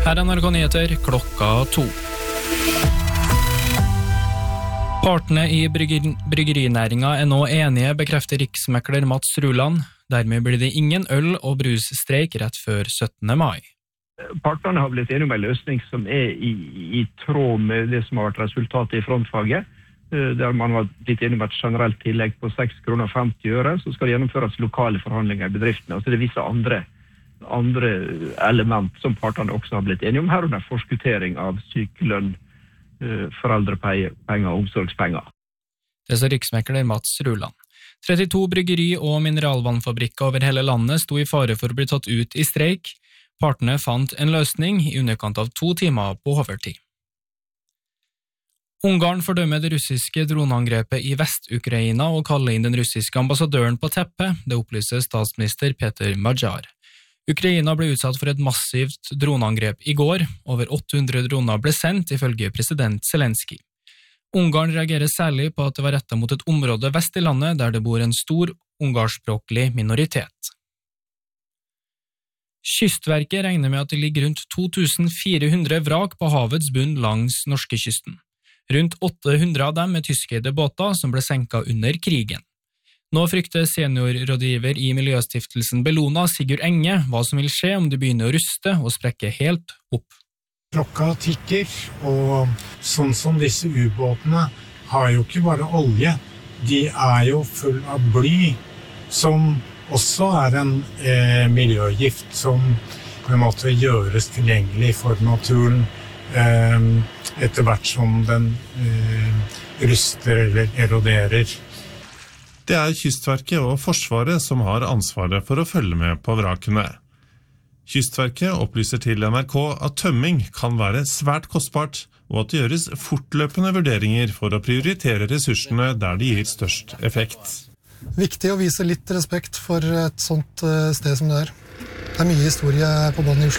Her er NRK Nyheter, klokka 2. Partene i bryggerinæringa er nå enige, bekrefter riksmekler Mats Ruland. Dermed blir det ingen øl- og brusstreik rett før 17. mai. Partene har blitt enige om en løsning som er i tråd med det som har vært resultatet i frontfaget, der man har blitt enige om et generelt tillegg på 6,50 kroner, så skal det gjennomføres lokale forhandlinger i bedriftene. Og så er det visse andre element som partene også har blitt enige om, herunder forskuttering av sykelønn, foreldrepenger og omsorgspenger. Det sa riksmekler Mats Ruland. 32 bryggeri- og mineralvannfabrikker over hele landet sto i fare for å bli tatt ut i streik. Partene fant en løsning i underkant av 2 timer på overtid. Ungarn fordømmer det russiske droneangrepet i Vest-Ukraina og kaller inn den russiske ambassadøren på teppet, det opplyser statsminister Peter Magyar. Ukraina ble utsatt for et massivt droneangrep i går. Over 800 droner ble sendt, ifølge president Zelensky. Ungarn reagerer særlig på at det var rettet mot et område vest i landet der det bor en stor ungarskspråklig minoritet. Kystverket regner med at det ligger rundt 2400 vrak på havets bunn langs norskekysten. Rundt 800 av dem er tyskeide båter som ble senket under krigen. Nå frykter seniorrådgiver i Miljøstiftelsen Bellona, Sigurd Enge, hva som vil skje om det begynner å ruste og sprekke helt opp. Klokka tikker, og sånn som disse ubåtene har jo ikke bare olje, de er jo full av bly, som også er en miljøgift som på en måte gjøres tilgjengelig for naturen etter hvert som den ruster eller eroderer. Det er Kystverket og Forsvaret som har ansvaret for å følge med på vrakene. Kystverket opplyser til NRK at tømming kan være svært kostbart, og at det gjøres fortløpende vurderinger for å prioritere ressursene der de gir størst effekt. Viktig å vise litt respekt for et sånt sted som det er. Det er mye historie på bånn i Oslo.